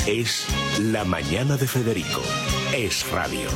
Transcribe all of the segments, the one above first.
Es La Mañana de Federico. Es radio.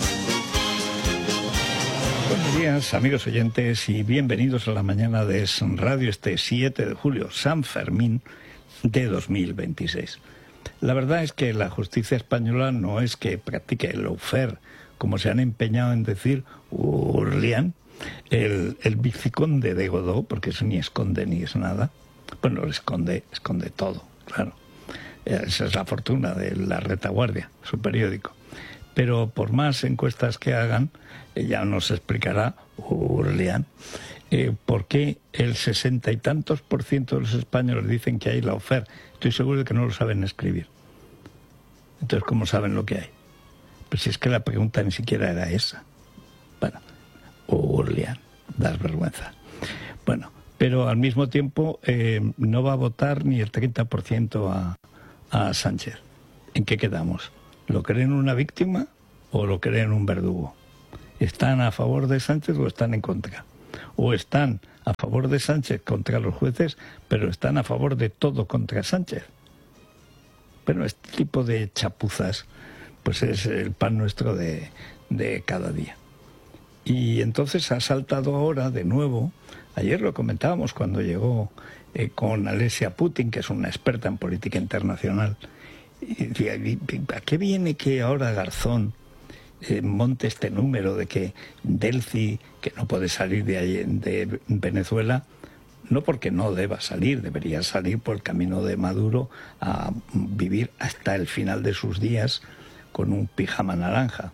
Buenos días, amigos oyentes, y bienvenidos a La Mañana de Es Radio, este 7 de julio, San Fermín de 2026. La verdad es que la justicia española no es que practique el lawfare, como se han empeñado en decir Urlián, el vizconde de Godó, porque eso ni esconde ni es nada. Bueno, esconde todo, claro. Esa es la fortuna de La Retaguardia, su periódico. Pero por más encuestas que hagan, ya nos explicará Urlián por qué el 60 y tantos % de los españoles dicen que hay lawfare. Estoy seguro de que no lo saben escribir. Entonces, ¿cómo saben lo que hay? Pues si es que la pregunta ni siquiera era esa. Bueno, Urlián, das vergüenza. Bueno, pero al mismo tiempo no va a votar ni el 30% a Sánchez. ¿En qué quedamos? ¿Lo creen una víctima o lo creen un verdugo? ¿Están a favor de Sánchez o están en contra? ¿O están a favor de Sánchez contra los jueces, pero están a favor de todo contra Sánchez? Bueno, este tipo de chapuzas pues es el pan nuestro de cada día. Y entonces ha saltado ahora de nuevo, ayer lo comentábamos cuando llegó con Alesia Putin, que es una experta en política internacional, y decía, ¿a qué viene que ahora Garzón monte este número de que Delcy, que no puede salir de Venezuela, no porque no deba salir, debería salir por el camino de Maduro a vivir hasta el final de sus días con un pijama naranja?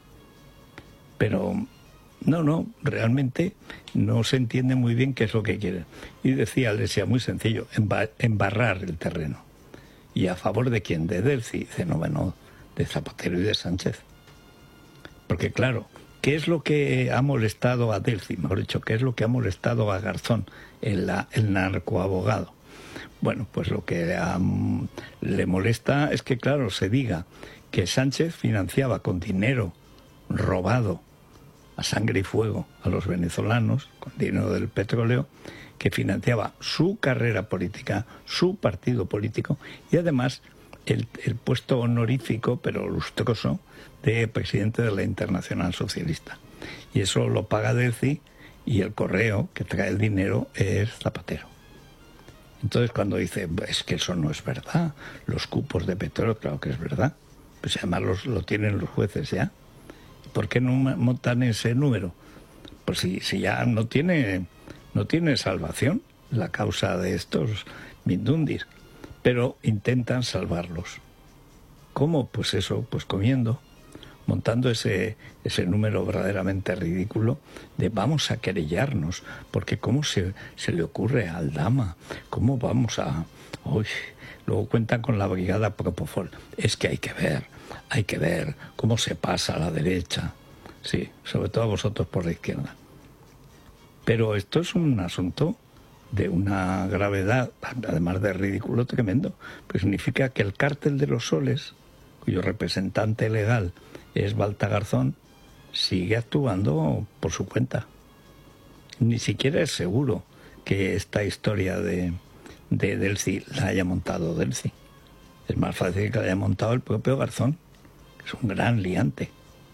Pero no, realmente no se entiende muy bien qué es lo que quieren. Y decía Alesia, muy sencillo, embarrar el terreno. ¿Y a favor de quién? ¿De Delcy? Dice, no, de Zapatero y de Sánchez. Porque claro, ¿qué es lo que ha molestado a Delcy? Mejor dicho, ¿qué es lo que ha molestado a Garzón, el narcoabogado? Bueno, pues lo que le molesta es que, claro, se diga que Sánchez financiaba con dinero robado a sangre y fuego a los venezolanos, con dinero del petróleo, que financiaba su carrera política, su partido político, y además el puesto honorífico, pero lustroso, de presidente de la Internacional Socialista. Y eso lo paga Delcy, y el correo que trae el dinero es Zapatero. Entonces cuando dice, es que eso no es verdad, los cupos de petróleo, claro que es verdad, pues además lo tienen los jueces ya. ¿Por qué no montan ese número? Pues si ya no tiene salvación la causa de estos mindundis, pero intentan salvarlos. ¿Cómo? Pues eso, pues comiendo, montando ese número verdaderamente ridículo de vamos a querellarnos, porque ¿cómo se le ocurre a Aldama? ¿Cómo vamos a...? Uy, luego cuentan con la brigada Propofol. Es que hay que ver cómo se pasa a la derecha. Sí, sobre todo a vosotros por la izquierda. Pero esto es un asunto de una gravedad, además de ridículo, tremendo. Pues significa que el cártel de los soles, cuyo representante legal es Balta Garzón, sigue actuando por su cuenta. Ni siquiera es seguro que esta historia de Delcy la haya montado Delcy. Es más fácil que la haya montado el propio Garzón, que es un gran liante.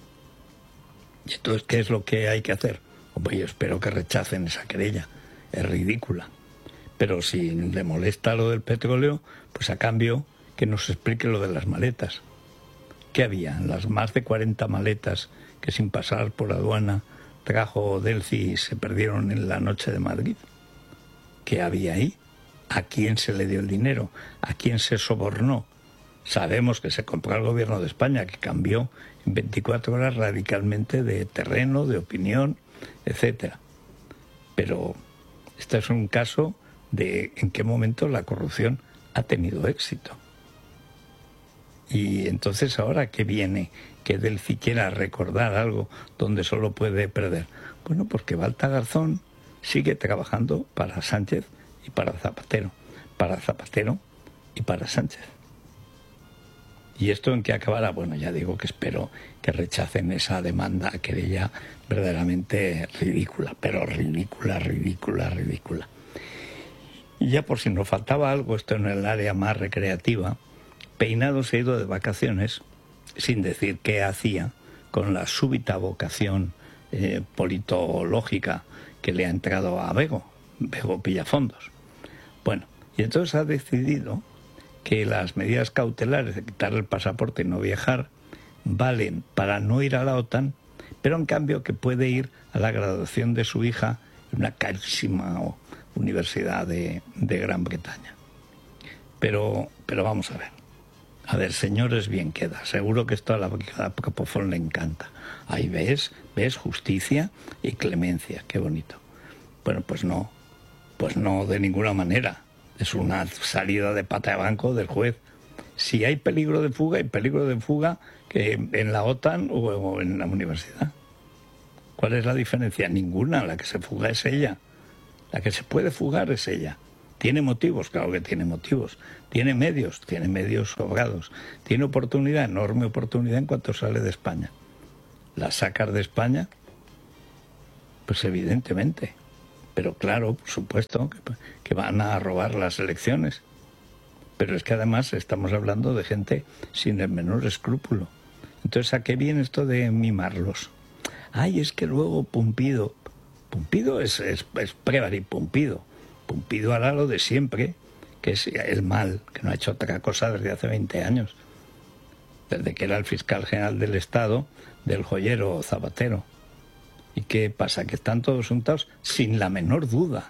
¿Y entonces qué es lo que hay que hacer? Hombre, yo espero que rechacen esa querella. Es ridícula. Pero si le molesta lo del petróleo, pues a cambio que nos explique lo de las maletas. ¿Qué había? Las más de 40 maletas que sin pasar por aduana trajo Delcy y se perdieron en la noche de Madrid. ¿Qué había ahí? ¿A quién se le dio el dinero? ¿A quién se sobornó? Sabemos que se compró al gobierno de España, que cambió en 24 horas radicalmente de terreno, de opinión, etcétera. Pero este es un caso de en qué momento la corrupción ha tenido éxito. Y entonces ahora que viene que Delcy quiera recordar algo donde solo puede perder. Bueno, porque Balta Garzón sigue trabajando para Sánchez y para Zapatero y para Sánchez. ¿Y esto en qué acabará? Bueno, ya digo que espero que rechacen esa demanda, querella verdaderamente ridícula, pero ridícula. Y ya por si nos faltaba algo, esto en el área más recreativa, despeinado se ha ido de vacaciones, sin decir qué hacía, con la súbita vocación politológica que le ha entrado a Bego Pillafondos. Bueno, y entonces ha decidido que las medidas cautelares de quitar el pasaporte y no viajar valen para no ir a la OTAN, pero en cambio que puede ir a la graduación de su hija en una carísima universidad de Gran Bretaña. Pero vamos a ver. A ver, señores, bien queda. Seguro que esto a la Capofón le encanta. Ahí ves justicia y clemencia. Qué bonito. Bueno, pues no de ninguna manera. Es una salida de pata de banco del juez. Si hay peligro de fuga, hay peligro de fuga que en la OTAN o en la universidad. ¿Cuál es la diferencia? Ninguna. La que se fuga es ella. La que se puede fugar es ella. ¿Tiene motivos? Claro que tiene motivos. ¿Tiene medios? Tiene medios sobrados. ¿Tiene oportunidad? Enorme oportunidad en cuanto sale de España. ¿La sacas de España? Pues evidentemente. Pero claro, por supuesto, que van a robar las elecciones. Pero es que además estamos hablando de gente sin el menor escrúpulo. Entonces, ¿a qué viene esto de mimarlos? Ay, es que luego Pumpido es Pumpido. Pumpido hará lo de siempre, que es el mal, que no ha hecho otra cosa desde hace 20 años, desde que era el fiscal general del Estado del joyero Zapatero. ¿Y qué pasa? Que están todos juntados sin la menor duda,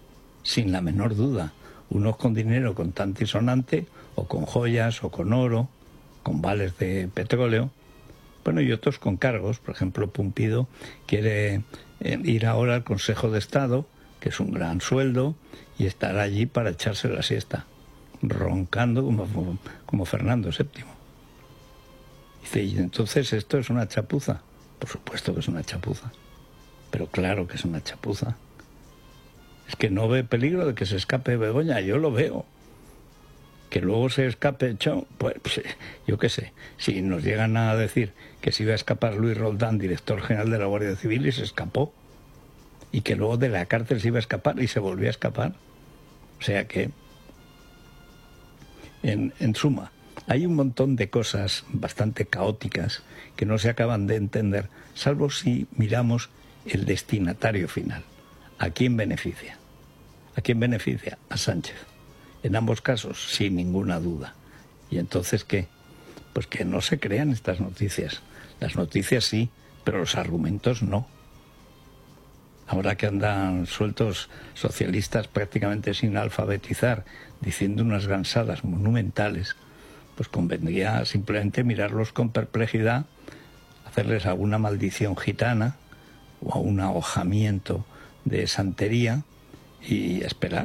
unos con dinero contante y sonante, o con joyas, o con oro, con vales de petróleo, bueno, y otros con cargos. Por ejemplo, Pumpido quiere ir ahora al Consejo de Estado, que es un gran sueldo, y estar allí para echarse la siesta, roncando como Fernando VII. Dice, y entonces esto es una chapuza. Por supuesto que es una chapuza, pero claro que es una chapuza. Es que no ve peligro de que se escape Begoña, yo lo veo. Que luego se escape, pues yo qué sé, si nos llegan a decir que se iba a escapar Luis Roldán, director general de la Guardia Civil, y se escapó, y que luego de la cárcel se iba a escapar y se volvió a escapar. O sea que, en suma, hay un montón de cosas bastante caóticas que no se acaban de entender, salvo si miramos el destinatario final. ¿A quién beneficia? ¿A quién beneficia? A Sánchez. En ambos casos, sin ninguna duda. ¿Y entonces qué? Pues que no se crean estas noticias. Las noticias sí, pero los argumentos no. Ahora que andan sueltos socialistas prácticamente sin alfabetizar, diciendo unas gansadas monumentales, pues convendría simplemente mirarlos con perplejidad, hacerles alguna maldición gitana o un ahojamiento de santería y esperar,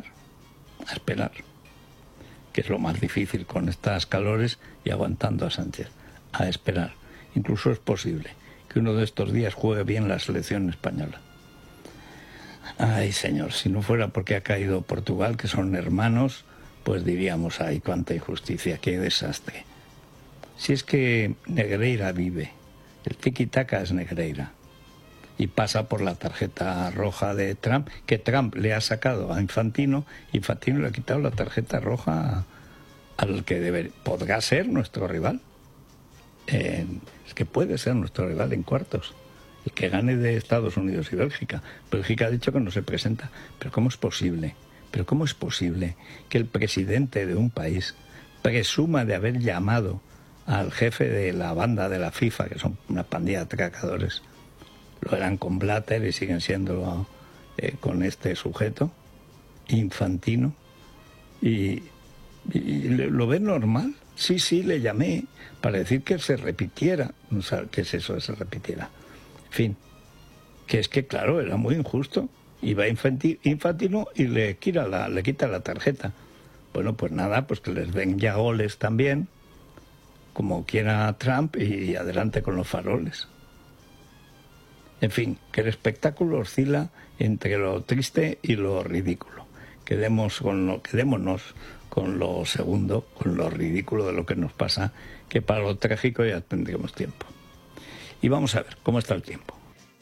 que es lo más difícil con estas calores y aguantando a Sánchez, a esperar. Incluso es posible que uno de estos días juegue bien la selección española. Ay, señor, si no fuera porque ha caído Portugal, que son hermanos, pues diríamos, ay, cuánta injusticia, qué desastre. Si es que Negreira vive, el tiki-taka es Negreira, y pasa por la tarjeta roja de Trump, que Trump le ha sacado a Infantino, Infantino le ha quitado la tarjeta roja al que podrá ser nuestro rival. Es que puede ser nuestro rival en cuartos, el que gane de Estados Unidos y Bélgica. Bélgica ha dicho que no se presenta. ¿Pero cómo es posible? Que el presidente de un país presuma de haber llamado al jefe de la banda de la FIFA, que son una pandilla de atracadores? Lo eran con Blatter y siguen siendo con este sujeto, Infantino, y lo ven normal. Sí, le llamé para decir que se repitiera. No sé qué es eso de se repitiera. En fin, que es que claro, era muy injusto. Y va Infantino y le quita la tarjeta. Bueno, pues nada, pues que les den ya goles también, como quiera Trump, y adelante con los faroles. En fin, que el espectáculo oscila entre lo triste y lo ridículo. Quedémonos con lo segundo, con lo ridículo de lo que nos pasa, que para lo trágico ya tendremos tiempo. Y vamos a ver cómo está el tiempo.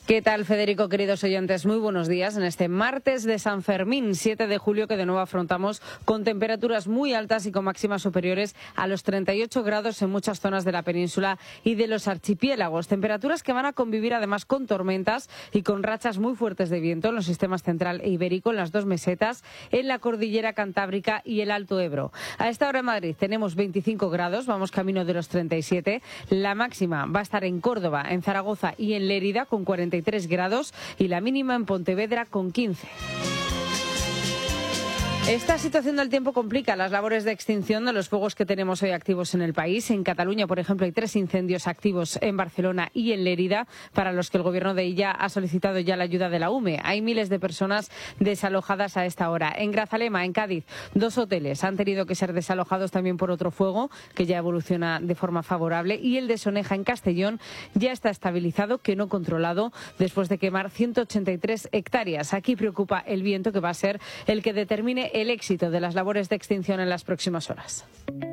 ¿Qué tal, Federico, queridos oyentes? Muy buenos días en este martes de San Fermín, 7 de julio, que de nuevo afrontamos con temperaturas muy altas y con máximas superiores a los 38 grados en muchas zonas de la península y de los archipiélagos. Temperaturas que van a convivir además con tormentas y con rachas muy fuertes de viento en los sistemas central e ibérico, en las dos mesetas, en la cordillera cantábrica y el Alto Ebro. A esta hora en Madrid tenemos 25 grados, vamos camino de los 37. La máxima va a estar en Córdoba, en Zaragoza y en Lérida con 43 grados y la mínima en Pontevedra con 15. Esta situación del tiempo complica las labores de extinción de los fuegos que tenemos hoy activos en el país. En Cataluña, por ejemplo, hay 3 incendios activos en Barcelona y en Lérida, para los que el gobierno de Illa ha solicitado ya la ayuda de la UME. Hay miles de personas desalojadas a esta hora. En Grazalema, en Cádiz, 2 hoteles han tenido que ser desalojados también por otro fuego que ya evoluciona de forma favorable. Y el de Soneja, en Castellón, ya está estabilizado, que no controlado, después de quemar 183 hectáreas. Aquí preocupa el viento, que va a ser el que determine el éxito de las labores de extinción en las próximas horas.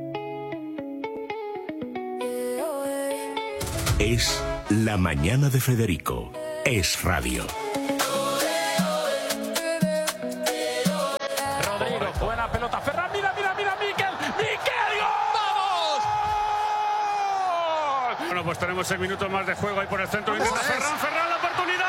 Es la mañana de Federico. Es radio. Rodrigo, buena pelota. Ferran, mira, Miquel. ¡Vamos! Bueno, pues tenemos 6 minutos más de juego ahí por el centro. Intenta Ferran, la oportunidad.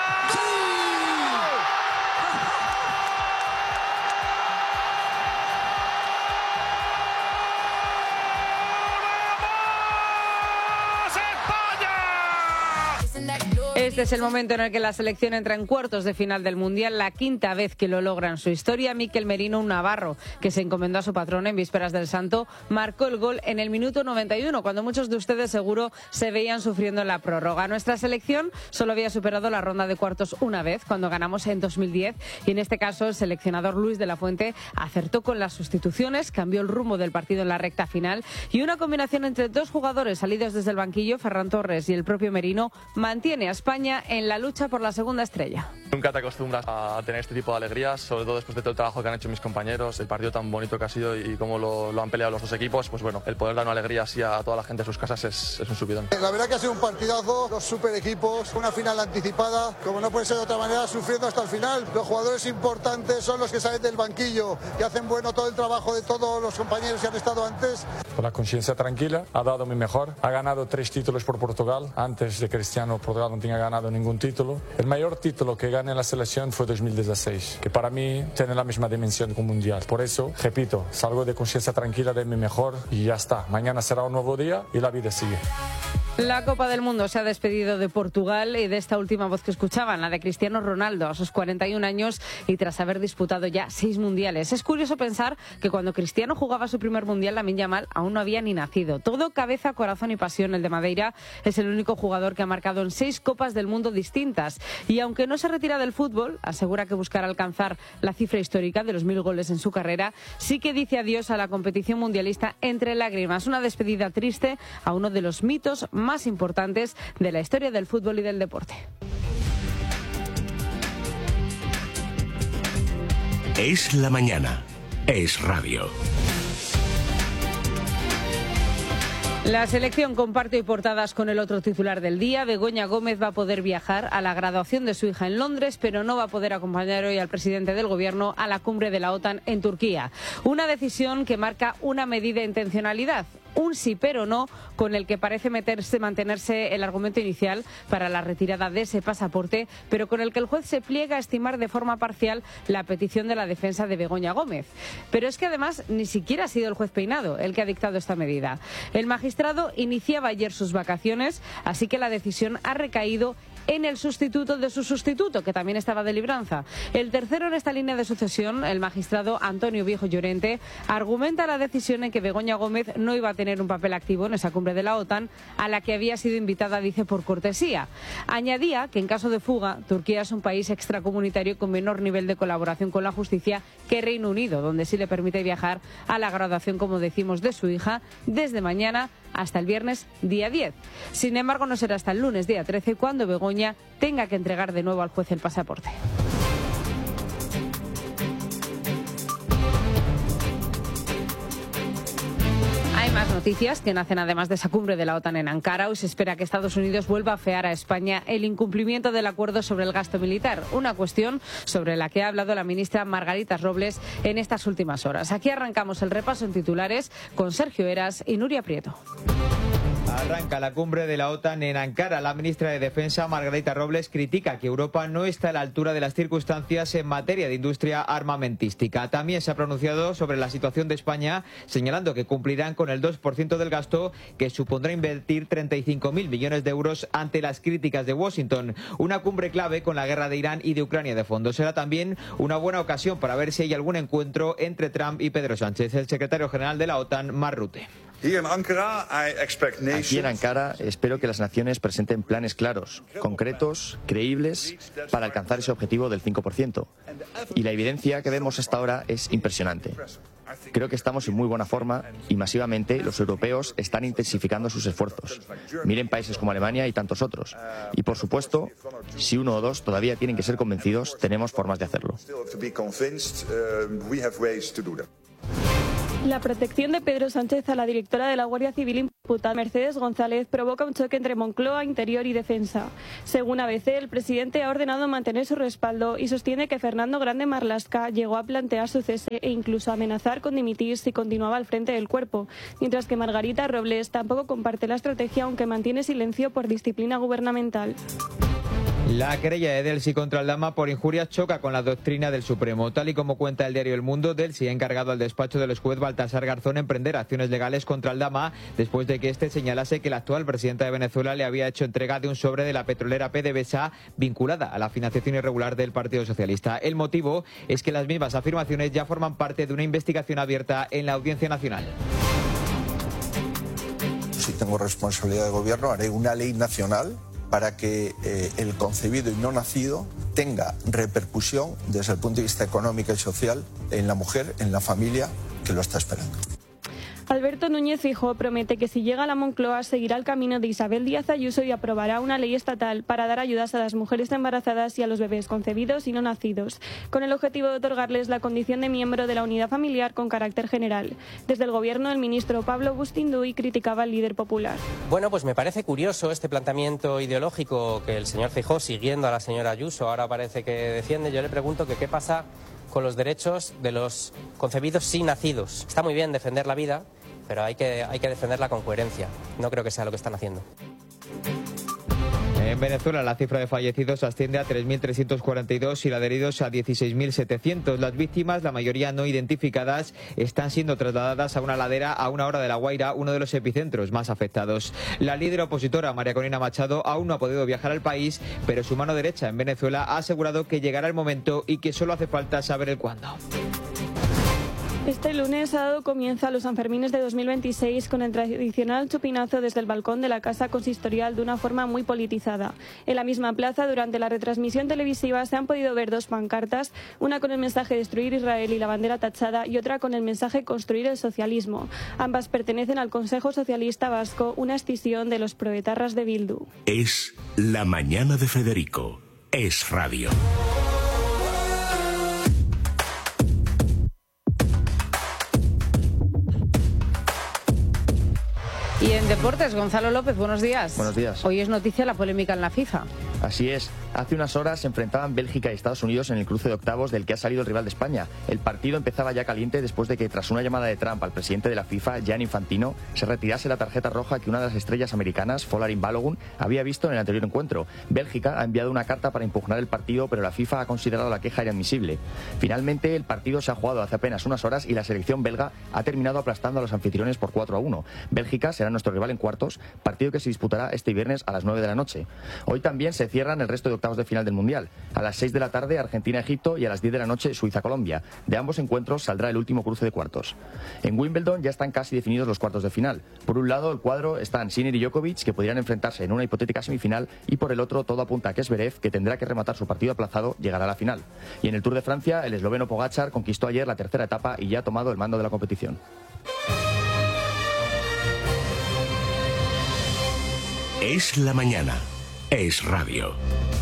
Este es el momento en el que la selección entra en cuartos de final del Mundial, la 5ª vez que lo logra en su historia. Mikel Merino, un navarro que se encomendó a su patrón en vísperas del Santo, marcó el gol en el minuto 91, cuando muchos de ustedes seguro se veían sufriendo en la prórroga. Nuestra selección solo había superado la ronda de cuartos una vez, cuando ganamos en 2010, y en este caso el seleccionador Luis de la Fuente acertó con las sustituciones, cambió el rumbo del partido en la recta final, y una combinación entre 2 jugadores salidos desde el banquillo, Ferran Torres y el propio Merino, mantiene a España en la lucha por la segunda estrella. Nunca te acostumbras a tener este tipo de alegrías, sobre todo después de todo el trabajo que han hecho mis compañeros, el partido tan bonito que ha sido y cómo lo han peleado los dos equipos. Pues bueno, el poder dar una alegría así a toda la gente de sus casas es un subidón. La verdad que ha sido un partidazo, 2 super equipos, una final anticipada, como no puede ser de otra manera, sufriendo hasta el final. Los jugadores importantes son los que salen del banquillo, que hacen bueno todo el trabajo de todos los compañeros que han estado antes. Con la conciencia tranquila, ha dado mi mejor, ha ganado 3 títulos por Portugal. Antes de Cristiano, Portugal no tenía ganado ningún título. El mayor título que gané en la selección fue 2016, que para mí tiene la misma dimensión que un mundial. Por eso, repito, salgo de conciencia tranquila, de mi mejor, y ya está. Mañana será un nuevo día y la vida sigue. La Copa del Mundo se ha despedido de Portugal y de esta última voz que escuchaban, la de Cristiano Ronaldo, a sus 41 años y tras haber disputado ya 6 mundiales. Es curioso pensar que cuando Cristiano jugaba su primer mundial, Lamine Yamal aún no había ni nacido. Todo cabeza, corazón y pasión. El de Madeira es el único jugador que ha marcado en 6 Copas del Mundo distintas. Y aunque no se retira del fútbol, asegura que buscará alcanzar la cifra histórica de los 1000 goles en su carrera. Sí que dice adiós a la competición mundialista entre lágrimas. Una despedida triste a uno de los mitos más importantes de la historia del fútbol y del deporte. Es la mañana. Es radio. La selección comparte hoy portadas con el otro titular del día. Begoña Gómez va a poder viajar a la graduación de su hija en Londres, pero no va a poder acompañar hoy al presidente del gobierno a la cumbre de la OTAN en Turquía. Una decisión que marca una medida de intencionalidad. Un sí pero no, con el que parece mantenerse el argumento inicial para la retirada de ese pasaporte, pero con el que el juez se pliega a estimar de forma parcial la petición de la defensa de Begoña Gómez. Pero es que además ni siquiera ha sido el juez Peinado el que ha dictado esta medida. El magistrado iniciaba ayer sus vacaciones, así que la decisión ha recaído en el sustituto de su sustituto, que también estaba de libranza. El tercero en esta línea de sucesión, el magistrado Antonio Viejo Llorente, argumenta la decisión en que Begoña Gómez no iba a tener un papel activo en esa cumbre de la OTAN, a la que había sido invitada, dice, por cortesía. Añadía que en caso de fuga, Turquía es un país extracomunitario con menor nivel de colaboración con la justicia que Reino Unido, donde sí le permite viajar a la graduación, como decimos, de su hija desde mañana hasta el viernes día 10. Sin embargo, no será hasta el lunes día 13 cuando Begoña tenga que entregar de nuevo al juez el pasaporte. Hay más noticias. noticias que nacen además de esa cumbre de la OTAN en Ankara. Hoy se espera que Estados Unidos vuelva a afear a España el incumplimiento del acuerdo sobre el gasto militar, una cuestión sobre la que ha hablado la ministra Margarita Robles en estas últimas horas. Aquí arrancamos el repaso en titulares con Sergio Heras y Nuria Prieto. Arranca la cumbre de la OTAN en Ankara. La ministra de Defensa, Margarita Robles, critica que Europa no está a la altura de las circunstancias en materia de industria armamentística. También se ha pronunciado sobre la situación de España, señalando que cumplirán con el 2% del gasto, que supondrá invertir 35.000 millones de euros ante las críticas de Washington. Una cumbre clave con la guerra de Irán y de Ucrania de fondo. Será también una buena ocasión para ver si hay algún encuentro entre Trump y Pedro Sánchez. El secretario general de la OTAN, Mark Rutte. Aquí en Ankara espero que las naciones presenten planes claros, concretos, creíbles, para alcanzar ese objetivo del 5%. Y la evidencia que vemos hasta ahora es impresionante. Creo que estamos en muy buena forma y masivamente los europeos están intensificando sus esfuerzos. Miren países como Alemania y tantos otros. Y por supuesto, si uno o dos todavía tienen que ser convencidos, tenemos formas de hacerlo. La protección de Pedro Sánchez a la directora de la Guardia Civil imputada, Mercedes González, provoca un choque entre Moncloa, Interior y Defensa. Según ABC, el presidente ha ordenado mantener su respaldo y sostiene que Fernando Grande Marlaska llegó a plantear su cese e incluso amenazar con dimitir si continuaba al frente del cuerpo, mientras que Margarita Robles tampoco comparte la estrategia, aunque mantiene silencio por disciplina gubernamental. La querella de Delcy contra Aldama por injurias choca con la doctrina del Supremo. Tal y como cuenta el diario El Mundo, Delcy ha encargado al despacho del juez Baltasar Garzón emprender acciones legales contra Aldama después de que éste señalase que la actual presidenta de Venezuela le había hecho entrega de un sobre de la petrolera PDVSA vinculada a la financiación irregular del Partido Socialista. El motivo es que las mismas afirmaciones ya forman parte de una investigación abierta en la Audiencia Nacional. Si tengo responsabilidad de gobierno, haré una ley nacional para que el concebido y no nacido tenga repercusión desde el punto de vista económico y social en la mujer, en la familia que lo está esperando. Alberto Núñez Feijóo promete que si llega a la Moncloa seguirá el camino de Isabel Díaz Ayuso y aprobará una ley estatal para dar ayudas a las mujeres embarazadas y a los bebés concebidos y no nacidos, con el objetivo de otorgarles la condición de miembro de la unidad familiar con carácter general. Desde el gobierno, el ministro Pablo Bustinduy criticaba al líder popular. Bueno, pues me parece curioso este planteamiento ideológico que el señor Feijóo, siguiendo a la señora Ayuso, ahora parece que defiende. Yo le pregunto que qué pasa con los derechos de los concebidos sin nacidos. Está muy bien defender la vida, pero hay que defenderla con coherencia. No creo que sea lo que están haciendo. En Venezuela la cifra de fallecidos asciende a 3.342 y la de heridos a 16.700. Las víctimas, la mayoría no identificadas, están siendo trasladadas a una ladera a una hora de La Guaira, uno de los epicentros más afectados. La líder opositora, María Corina Machado, aún no ha podido viajar al país, pero su mano derecha en Venezuela ha asegurado que llegará el momento y que solo hace falta saber el cuándo. Este lunes ha dado comienzo a los Sanfermines de 2026 con el tradicional chupinazo desde el balcón de la Casa Consistorial de una forma muy politizada. En la misma plaza, durante la retransmisión televisiva, se han podido ver dos pancartas, una con el mensaje Destruir Israel y la bandera tachada y otra con el mensaje Construir el socialismo. Ambas pertenecen al Consejo Socialista Vasco, una escisión de los proetarras de Bildu. Es La Mañana de Federico. Es Radio. Y en deportes, Gonzalo López, buenos días. Buenos días. Hoy es noticia la polémica en la FIFA. Así es. Hace unas horas se enfrentaban Bélgica y Estados Unidos en el cruce de octavos del que ha salido el rival de España. El partido empezaba ya caliente después de que, tras una llamada de Trump al presidente de la FIFA, Gianni Infantino, se retirase la tarjeta roja que una de las estrellas americanas, Folarin Balogun, había visto en el anterior encuentro. Bélgica ha enviado una carta para impugnar el partido, pero la FIFA ha considerado la queja inadmisible. Finalmente, el partido se ha jugado hace apenas unas horas y la selección belga ha terminado aplastando a los anfitriones por 4-1. Bélgica será nuestro rival en cuartos, partido que se disputará este viernes a las 9 de la noche. Hoy también se cierran el resto de octavos de final del Mundial. A las 6 de la tarde Argentina-Egipto y a las 10 de la noche Suiza-Colombia. De ambos encuentros saldrá el último cruce de cuartos. En Wimbledon ya están casi definidos los cuartos de final. Por un lado, el cuadro están Sinner y Djokovic, que podrían enfrentarse en una hipotética semifinal, y por el otro todo apunta a que Zverev, que tendrá que rematar su partido aplazado, llegará a la final. Y en el Tour de Francia, el esloveno Pogačar conquistó ayer la tercera etapa y ya ha tomado el mando de la competición. Es la mañana. Es Radio.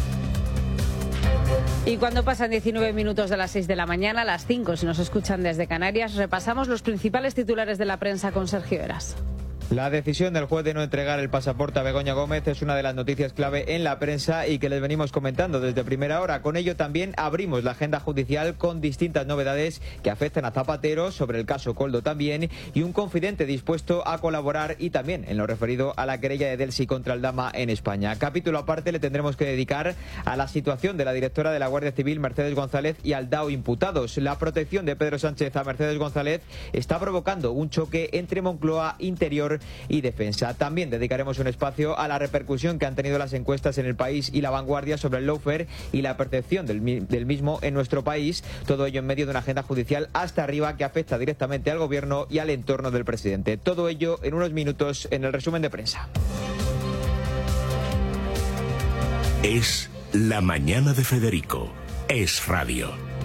Y cuando pasan 19 minutos de las 6 de la mañana, a las 5, si nos escuchan desde Canarias, repasamos los principales titulares de la prensa con Sergio Heras. La decisión del juez de no entregar el pasaporte a Begoña Gómez es una de las noticias clave en la prensa y que les venimos comentando desde primera hora. Con ello también abrimos la agenda judicial con distintas novedades que afectan a Zapatero, sobre el caso Koldo también, y un confidente dispuesto a colaborar y también en lo referido a la querella de Delsi contra Aldama en España. Capítulo aparte le tendremos que dedicar a la situación de la directora de la Guardia Civil, Mercedes González, y al DAO imputados. La protección de Pedro Sánchez a Mercedes González está provocando un choque entre Moncloa, Interior y Defensa. También dedicaremos un espacio a la repercusión que han tenido las encuestas en El País y La Vanguardia sobre el lawfare y la percepción del mismo en nuestro país. Todo ello en medio de una agenda judicial hasta arriba que afecta directamente al gobierno y al entorno del presidente. Todo ello en unos minutos en el resumen de prensa. Es la mañana de Federico. Es radio.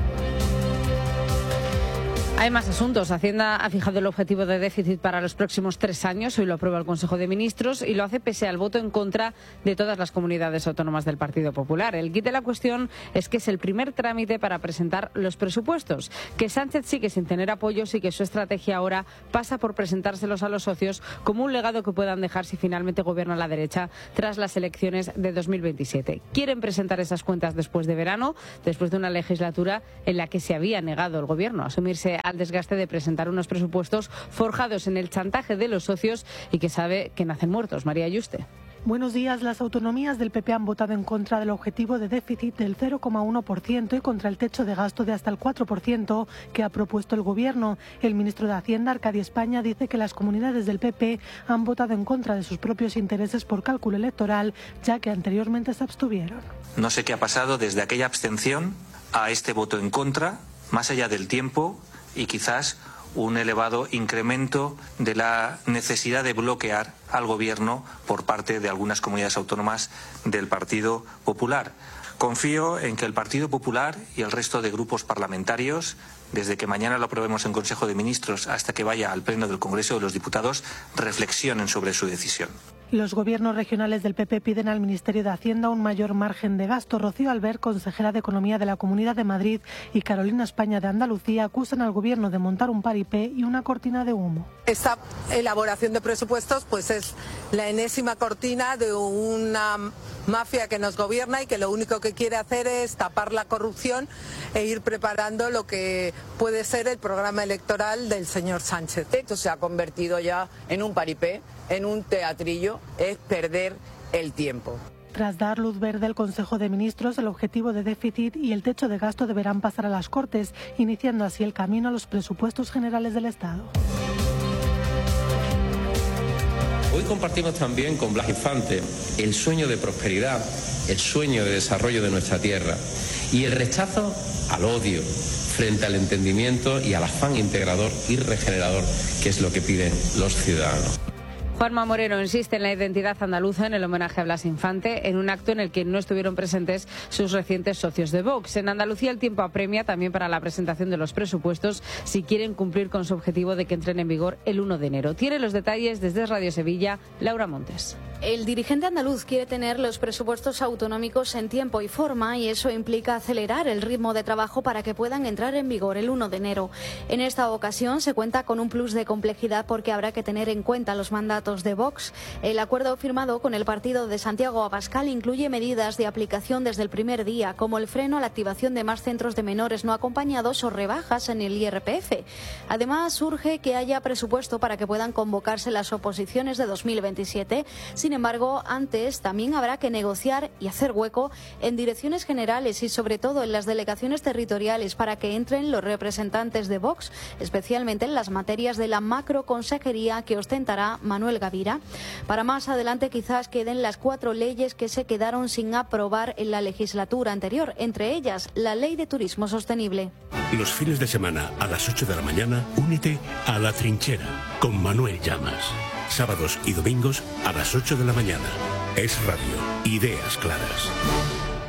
Hay más asuntos. Hacienda ha fijado el objetivo de déficit para los próximos 3 años. Hoy lo aprueba el Consejo de Ministros y lo hace pese al voto en contra de todas las comunidades autónomas del Partido Popular. El quid de la cuestión es que es el primer trámite para presentar los presupuestos, que Sánchez sigue sin tener apoyos y que su estrategia ahora pasa por presentárselos a los socios como un legado que puedan dejar si finalmente gobierna la derecha tras las elecciones de 2027. Quieren presentar esas cuentas después de verano, después de una legislatura en la que se había negado el gobierno a asumirse al desgaste de presentar unos presupuestos forjados en el chantaje de los socios y que sabe que nacen muertos. María Yuste. Buenos días. Las autonomías del PP han votado en contra del objetivo de déficit del 0,1% y contra el techo de gasto de hasta el 4% que ha propuesto el Gobierno. El ministro de Hacienda, Arcadio España, dice que las comunidades del PP han votado en contra de sus propios intereses por cálculo electoral, ya que anteriormente se abstuvieron. No sé qué ha pasado desde aquella abstención a este voto en contra, más allá del tiempo y quizás un elevado incremento de la necesidad de bloquear al gobierno por parte de algunas comunidades autónomas del Partido Popular. Confío en que el Partido Popular y el resto de grupos parlamentarios, desde que mañana lo aprobemos en Consejo de Ministros hasta que vaya al Pleno del Congreso de los Diputados, reflexionen sobre su decisión. Los gobiernos regionales del PP piden al Ministerio de Hacienda un mayor margen de gasto. Rocío Albert, consejera de Economía de la Comunidad de Madrid, y Carolina España de Andalucía acusan al gobierno de montar un paripé y una cortina de humo. Esta elaboración de presupuestos pues es la enésima cortina de una mafia que nos gobierna y que lo único que quiere hacer es tapar la corrupción e ir preparando lo que puede ser el programa electoral del señor Sánchez. Esto se ha convertido ya en un paripé, en un teatrillo, es perder el tiempo. Tras dar luz verde al Consejo de Ministros, el objetivo de déficit y el techo de gasto deberán pasar a las Cortes, iniciando así el camino a los presupuestos generales del Estado. Hoy compartimos también con Blas Infante el sueño de prosperidad, el sueño de desarrollo de nuestra tierra y el rechazo al odio frente al entendimiento y al afán integrador y regenerador, que es lo que piden los ciudadanos. Juanma Moreno insiste en la identidad andaluza en el homenaje a Blas Infante, en un acto en el que no estuvieron presentes sus recientes socios de Vox. En Andalucía el tiempo apremia también para la presentación de los presupuestos si quieren cumplir con su objetivo de que entren en vigor el 1 de enero. Tiene los detalles desde Radio Sevilla, Laura Montes. El dirigente andaluz quiere tener los presupuestos autonómicos en tiempo y forma y eso implica acelerar el ritmo de trabajo para que puedan entrar en vigor el 1 de enero. En esta ocasión se cuenta con un plus de complejidad porque habrá que tener en cuenta los mandatos de Vox. El acuerdo firmado con el partido de Santiago Abascal incluye medidas de aplicación desde el primer día, como el freno a la activación de más centros de menores no acompañados o rebajas en el IRPF. Además, urge que haya presupuesto para que puedan convocarse las oposiciones de 2027. Sin embargo, antes también habrá que negociar y hacer hueco en direcciones generales y sobre todo en las delegaciones territoriales para que entren los representantes de Vox, especialmente en las materias de la macroconsejería que ostentará Manuel Gavira. Para más adelante quizás queden las 4 leyes que se quedaron sin aprobar en la legislatura anterior, entre ellas la Ley de Turismo Sostenible. Los fines de semana a las 8 de la mañana, únete a La Trinchera con Manuel Llamas. Sábados y domingos a las 8 de la mañana. Es radio. Ideas claras.